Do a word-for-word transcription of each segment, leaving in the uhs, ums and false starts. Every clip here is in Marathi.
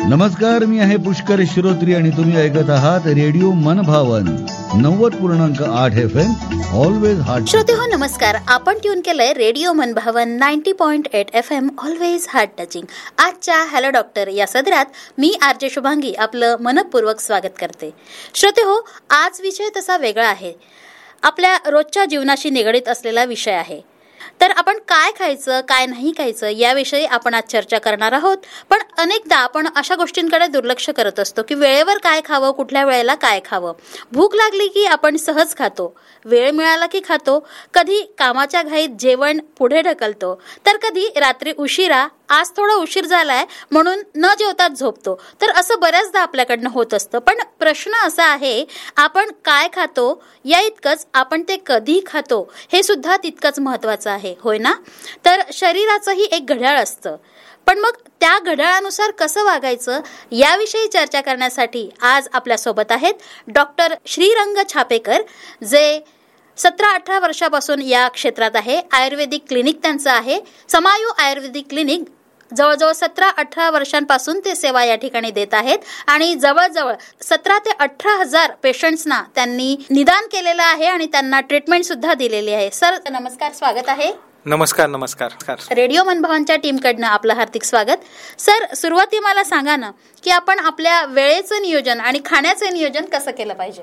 नमस्कार, मी आहे पुष्कर श्रोत्री आणि तुम्ही ऐकत आहात रेडिओ मनभावन नव्वद पूर्णांक आठ एफ एम ऑलवेज हार्ट. श्रोते हो नमस्कार, आपण ट्यून केलंय रेडिओ मनभावन ninety point eight F am always heart touching. आजच्या हॅलो डॉक्टर या सदरात मी आरजे शुभांगी आपलं मनपूर्वक स्वागत करते. श्रोते हो, आज विषय तसा वेगळा आहे, आपल्या रोजच्या जीवनाशी निगडीत असलेला विषय आहे. तर आपण काय खायचं काय नाही खायचं याविषयी आपण आज चर्चा करणार आहोत. पण अनेकदा आपण अशा गोष्टींकडे दुर्लक्ष करत असतो की वेळेवर काय खावं, कुठल्या वेळेला काय खावं. भूक लागली की आपण सहज खातो, वेळ मिळाला की खातो, कधी कामाच्या घाईत जेवण पुढे ढकलतो, तर कधी रात्री उशिरा आज थोडा उशीर झालाय म्हणून न जेवताच झोपतो. तर असं बऱ्याचदा आपल्याकडनं होत असतं. पण प्रश्न असा आहे, आपण काय खातो या इतकंच आपण ते कधी खातो हे सुद्धा तितकंच महत्वाचं आहे, होय ना? तर शरीराचंही एक घड्याळ असतं, पण मग त्या घड्याळानुसार कसं वागायचं याविषयी चर्चा करण्यासाठी आज आपल्यासोबत आहेत डॉक्टर श्रीरंग छापेकर, जे सतरा अठरा वर्षापासून या क्षेत्रात आहे. आयुर्वेदिक क्लिनिक त्यांचं आहे, समायू आयुर्वेदिक क्लिनिक. जवळजवळ सतरा अठरा वर्षांपासून ते सेवा या ठिकाणी देत आहेत आणि जवळजवळ सतरा ते अठरा हजार पेशंट्सना त्यांनी निदान केलेलं आहे आणि त्यांना ट्रीटमेंट सुद्धा दिलेली आहे. सर नमस्कार, स्वागत आहे. नमस्कार. नमस्कार. रेडिओ मनभावनच्या टीमकडनं आपलं हार्दिक स्वागत. सर, सुरुवाती मला सांगा ना की आपण आपल्या वेळेचं नियोजन आणि खाण्याचं नियोजन कसं केलं पाहिजे?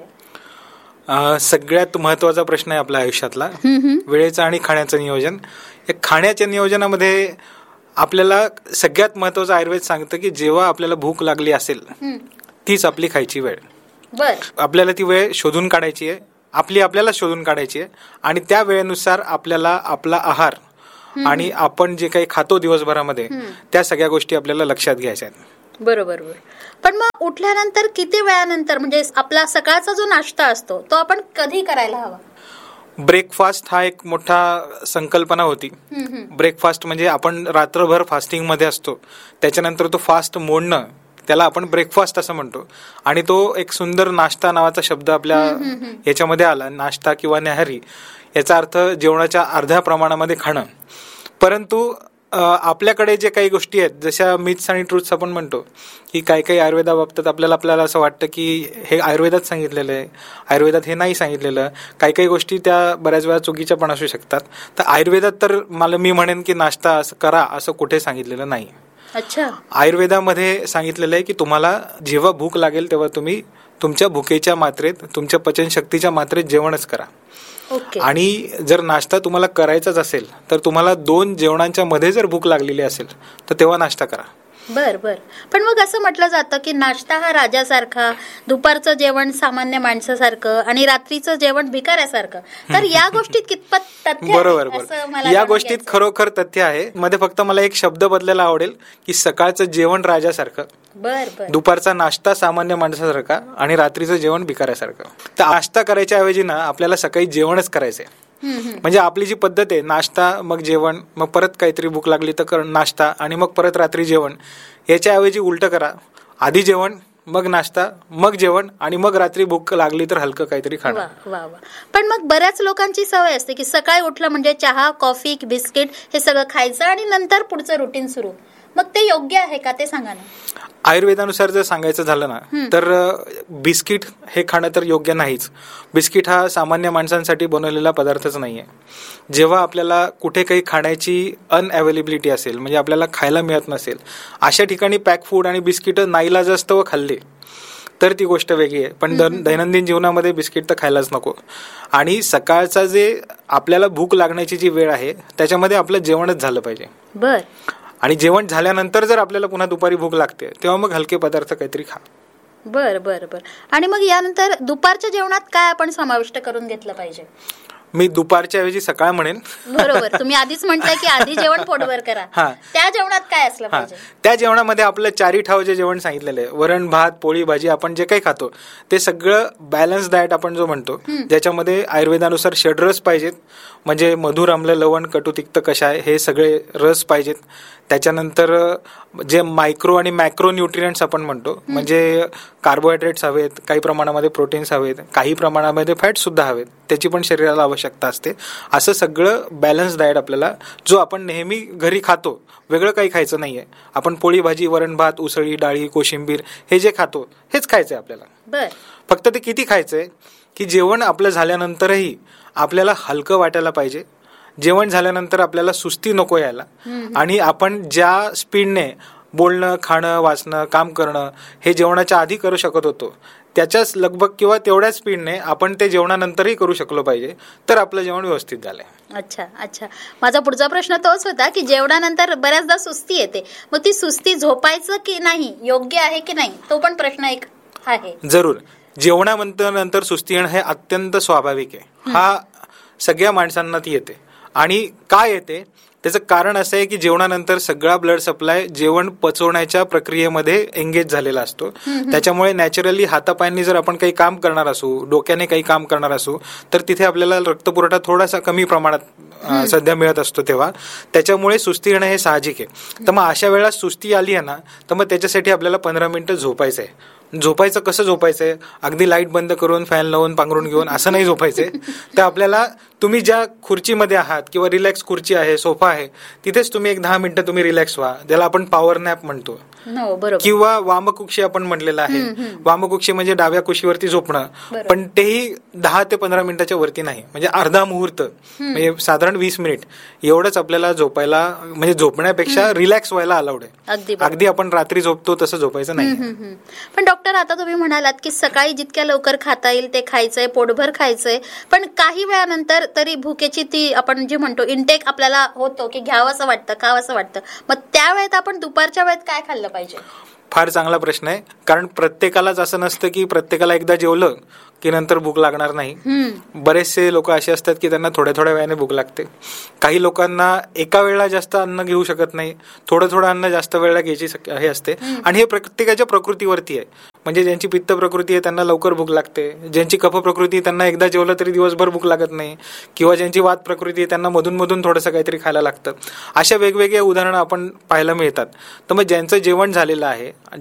सगळ्यात महत्वाचा प्रश्न आहे आपल्या आयुष्यातला, वेळेचं आणि खाण्याचं नियोजन. खाण्याच्या नियोजनामध्ये आपल्याला सगळ्यात महत्वाचं आयुर्वेद सांगतं की जेव्हा आपल्याला भूक लागली असेल तीच आपली खायची वेळ. बर, आपल्याला ती वेळ शोधून काढायची आहे, आपली आपल्याला शोधून काढायची आहे आणि त्या वेळेनुसार आपल्याला आपला आहार आणि आपण जे काही खातो दिवसभरामध्ये त्या सगळ्या गोष्टी आपल्याला लक्षात घ्यायच्या आहेत. बरोबर. पण मग उठल्यानंतर किती वेळानंतर, म्हणजे आपला सकाळचा जो नाश्ता असतो तो आपण कधी करायला हवा? ब्रेकफास्ट हा एक मोठा संकल्पना होती. ब्रेकफास्ट म्हणजे आपण रात्रभर फास्टिंग मध्ये असतो, त्याच्यानंतर तो फास्ट मोडणं त्याला आपण ब्रेकफास्ट असं म्हणतो. आणि तो एक सुंदर नाश्ता नावाचा शब्द आपल्या याच्यामध्ये आला, नाश्ता किंवा न्याहारी, याचा अर्थ जेवणाच्या अर्ध्या प्रमाणामध्ये खाणं. परंतु आपल्याकडे जे काही गोष्टी आहेत, जशा मिथ्स आणि ट्रूथ्स आपण म्हणतो की काही काही आयुर्वेदाबाबतीत आपल्याला आपल्याला असं वाटतं की हे आयुर्वेदात सांगितलेलं आहे, आयुर्वेदात हे नाही सांगितलेलं. काही काही गोष्टी त्या बऱ्याच वेळा चुकीच्या पण असू शकतात. तर आयुर्वेदात तर मला मी म्हणेन की नाश्ता असं करा असं कुठे सांगितलेलं नाही. अच्छा. आयुर्वेदामध्ये सांगितलेलं आहे की तुम्हाला जेव्हा भूक लागेल तेव्हा तुम्ही तुमच्या भुकेच्या मात्रेत, तुमच्या पचनशक्तीच्या मात्रेत जेवणच करा. Okay. आणि जर नाश्ता तुम्हाला करायचाच असेल तर तुम्हाला दोन जेवणांच्या मध्ये जर भूक लागलेली असेल तर तेव्हा नाश्ता करा. बर बर पण मग असं म्हटलं जातं की नाश्ता हा राजासारखा, दुपारचं जेवण सामान्य माणसासारखं आणि रात्रीचं जेवण भिकाऱ्यासारखं. तर या गोष्टीत कितपत तथ्य? बरोबर बरोबर या गोष्टीत खरोखर तथ्य आहे. मध्ये फक्त मला एक शब्द बदलायला आवडेल की सकाळचं जेवण राजासारखं, बर बर दुपारचा नाश्ता सामान्य माणसासारखा आणि रात्रीचं जेवण भिकाऱ्यासारखं. तर नाश्ता करायच्या ऐवजी ना आपल्याला सकाळी जेवणच करायचंय. म्हणजे आपली जी पद्धत आहे, नाश्ता मग जेवण, मग परत काहीतरी भूक लागली तर नाश्ता आणि मग परत रात्री जेवण, याच्याऐवजी उलट करा. आधी जेवण, मग नाश्ता, मग जेवण आणि मग रात्री भूक लागली तर हलकं काहीतरी खाणं. वा वा. पण मग बऱ्याच लोकांची सवय असते की सकाळी उठलं म्हणजे चहा, कॉफी, बिस्किट हे सगळं खायचं आणि नंतर पुढचं रुटीन सुरू. मग ते योग्य आहे का ते सांगा ना. आयुर्वेदानुसार जर सांगायचं झालं ना तर बिस्किट हे खाणं तर योग्य नाहीच. बिस्किट हा सामान्य माणसांसाठी बनवलेला पदार्थच नाहीये. जेव्हा आपल्याला कुठे काही खाण्याची अनअवेलेबिलिटी असेल, म्हणजे आपल्याला खायला मिळत नसेल, अशा ठिकाणी पॅक फूड आणि बिस्किट नाईलाजास्तव खाल्ले तर ती गोष्ट वेगळी आहे. पण दैनंदिन जीवनामध्ये बिस्किट तर खायलाच नको. आणि सकाळचा जे आपल्याला भूक लागण्याची जी वेळ आहे त्याच्यामध्ये आपलं जेवणच झालं पाहिजे. बर. आणि जेवण झाल्यानंतर जर आपल्याला पुन्हा दुपारी भूक लागते तेव्हा मग हलके पदार्थ काहीतरी खा. बर बर बर आणि मग यानंतर दुपारच्या जेवणात काय आपण समाविष्ट करून घेतलं पाहिजे? मी दुपारच्या ऐवजी सकाळ म्हणेन. बरोबर, तुम्ही आधीच म्हटलंय की आधी जेवण पोटभर करा. त्या जेवणात काय असलं पाहिजे? त्या जेवणामध्ये आपलं चारी ठाव जे जेवण सांगितलेलं आहे, वरण भात पोळी भाजी आपण जे काही खातो ते सगळं बॅलन्स डाएट आपण जो म्हणतो, ज्याच्यामध्ये आयुर्वेदानुसार षडरस पाहिजेत. म्हणजे मधुर, आम्ल, लवण, कटू, तिक्त, कषाय हे सगळे रस पाहिजेत. त्याच्यानंतर जे मायक्रो आणि मॅक्रो न्यूट्रिएंट्स आपण म्हणतो, म्हणजे कार्बोहायड्रेट्स हवेत, काही प्रमाणामध्ये प्रोटीन्स हवेत, काही प्रमाणामध्ये फॅट सुद्धा हवेत, त्याची पण शरीराला आवश्यकता असते. असं सगळं बॅलन्स डाएट आपल्याला, जो आपण नेहमी घरी खातो, वेगळं काही खायचं नाहीये. आपण पोळी भाजी, वरण भात, उसळी, डाळी, कोशिंबीर हे जे खातो हेच खायचंय आपल्याला. बर. फक्त ते किती खायचंय की जेवण आपलं झाल्यानंतरही आपल्याला हलकं वाटायला पाहिजे. जेवण झाल्यानंतर आपल्याला सुस्ती नको यायला, आणि आपण ज्या स्पीडने बोलणं, खाणं, वाचणं, काम करणं हे जेवणाच्या आधी करू शकत होतो, त्याच्याच लगभग किंवा तेवढ्याच स्पीडने आपण ते जेवणानंतरही करू शकलो पाहिजे, तर आपलं जेवण व्यवस्थित झालंय. अच्छा अच्छा. माझा पुढचा प्रश्न तोच होता की जेवणानंतर बऱ्याचदा सुस्ती येते, मग ती सुस्ती झोपायचं की नाही, योग्य आहे की नाही, तो पण प्रश्न एक आहे. जरूर. जेवणानंतर सुस्ती येणं हे अत्यंत स्वाभाविक आहे. हा सगळ्या माणसांना ती येते. आणि काय येते त्याचं कारण असं आहे की जेवणानंतर सगळा ब्लड सप्लाय जेवण पचवण्याच्या प्रक्रियेमध्ये एंगेज झालेला असतो. त्याच्यामुळे नॅचरली हातापायांनी जर आपण काही काम करणार असू, डोक्याने काही काम करणार असू, तर तिथे आपल्याला रक्तपुरवठा थोडासा कमी प्रमाणात सध्या मिळत असतो. तेव्हा त्याच्यामुळे सुस्ती येणं हे साहजिक आहे. तर मग अशा वेळा सुस्ती आली आहे ना, तर मग त्याच्यासाठी आपल्याला पंधरा मिनिटं झोपायचं आहे. झोपायचं कसं झोपायचंय, अगदी लाईट बंद करून, फॅन लावून, पांघरून घेऊन असं नाही झोपायचंय. तर आपल्याला तुम्ही ज्या खुर्चीमध्ये आहात किंवा रिलॅक्स खुर्ची आहे, सोफा आहे, तिथेच तुम्ही एक दहा मिनिटं तुम्ही रिलॅक्स व्हा, ज्याला आपण पॉवर नॅप म्हणतो. किंवा वामकुक्षी आपण म्हटलेलं आहे. वामकुक्षी म्हणजे डाव्या कुशीवरती झोपणं, पण तेही दहा ते पंधरा मिनिटाच्या वरती नाही, म्हणजे अर्धा मुहूर्त, म्हणजे साधारण वीस मिनिट एवढंच आपल्याला झोपायला, म्हणजे झोपण्यापेक्षा रिलॅक्स व्हायला अलाउड आहे. अगदी आपण रात्री झोपतो तसं झोपायचं नाही. पण डॉक्टर, आता तुम्ही म्हणालात की सकाळी जितक्या लवकर खाता येईल ते खायचंय, पोटभर खायचंय, पण काही वेळानंतर तरी भुकेची ती आपण जी म्हणतो इंटेक आपल्याला होतो की घ्यावंसं वाटतं, खावंसं वाटतं, मग त्या वेळेत आपण दुपारच्या वेळेत काय खाल्लं पाहिजे? फार चांगला प्रश्न आहे. कारण प्रत्येकालाच असं नसतं की प्रत्येकाला एकदा जेवलं की नंतर भूक लागणार नाही. बरेचसे लोक असे असतात की त्यांना थोड्या थोड्या वेळाने भूक लागते. काही लोकांना एका वेळेला जास्त अन्न घेऊ शकत नाही, थोडं थोडं अन्न जास्त वेळेला घ्यायची हे असते. आणि हे प्रत्येकाच्या प्रकृतीवरती आहे. म्हणजे ज्यांची पित्त प्रकृती आहे त्यांना लवकर भूक लागते, ज्यांची कफ प्रकृती त्यांना एकदा जेवलं तरी दिवसभर भूक लागत नाही, किंवा ज्यांची वात प्रकृती आहे त्यांना मधून मधून थोडंसं काहीतरी खायला लागतं. अशा वेगवेगळ्या उदाहरणं आपण पाहायला मिळतात. तर मग ज्यांचं जेवण झालेलं आहे,